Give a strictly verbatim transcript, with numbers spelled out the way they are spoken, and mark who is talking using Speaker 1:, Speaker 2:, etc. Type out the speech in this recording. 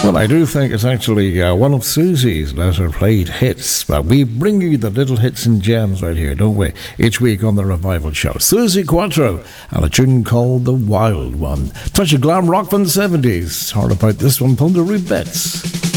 Speaker 1: Well, I do think it's actually uh, one of Susie's lesser played hits, but we bring you the little hits and gems right here, don't we? Each week on the Revival Show. Susie Quattro and a tune called The Wild One. Touch of glam rock from the seventies. Heard about this one from the Rubettes.